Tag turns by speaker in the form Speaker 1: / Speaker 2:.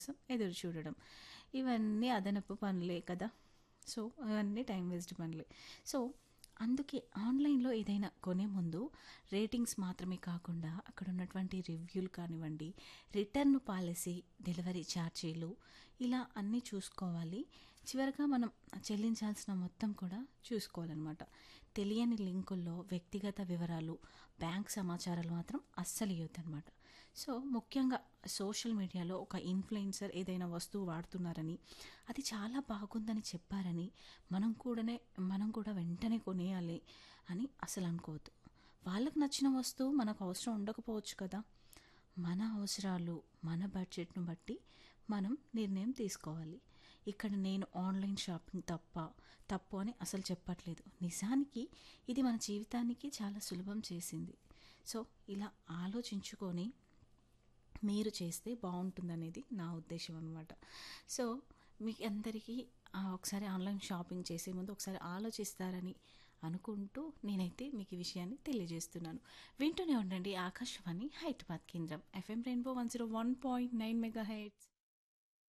Speaker 1: ఎదురు చూడడం. ఇవన్నీ అదనపు పనులే కదా! సో, అవన్నీ టైం వేస్ట్ పనులే. సో, అందుకే ఆన్‌లైన్‌లో ఏదైనా కొనే ముందు రేటింగ్స్ మాత్రమే కాకుండా అక్కడ ఉన్నటువంటి రివ్యూలు కానివ్వండి, రిటర్న్ పాలిసీ, డెలివరీ ఛార్జీలు ఇలా అన్నీ చూసుకోవాలి. చివరగా మనం చెల్లించాల్సిన మొత్తం కూడా చూసుకోవాలనమాట. తెలియని లింకుల్లో వ్యక్తిగత వివరాలు, బ్యాంక్ సమాచారాలు మాత్రం అస్సలు ఇయ్యొద్దనమాట. సో, ముఖ్యంగా సోషల్ మీడియాలో ఒక ఇన్‌ఫ్లుయెన్సర్ ఏదైనా వస్తువు వాడుతున్నారని, అది చాలా బాగుందని చెప్పారని, మనం కూడా వెంటనే కొనేయాలి అని అసలు అనుకోవద్దు. వాళ్ళకి నచ్చిన వస్తువు మనకు అవసరం ఉండకపోవచ్చు కదా! మన అవసరాలు, మన బడ్జెట్‌ను బట్టి మనం నిర్ణయం తీసుకోవాలి. ఇక్కడ నేను ఆన్‌లైన్ షాపింగ్ తప్పు అని అసలు చెప్పట్లేదు. నిజానికి ఇది మన జీవితానికి చాలా సులభం చేసింది. సో, ఇలా ఆలోచించుకొని మీరు చేస్తే బావుంటుందనేది నా ఉద్దేశ్యం అనమాట. సో, మీ అందరికీ ఒకసారి ఆన్‌లైన్ షాపింగ్ చేసే ముందు ఒకసారి ఆలోచిస్తారని అనుకుంటూ నేనైతే మీకు ఈ విషయాన్ని తెలియజేస్తున్నాను. వింటూనే ఉండండి ఆకాశవాణి హైదరాబాద్ కేంద్రం. FM rainbow 101.9 megahertz.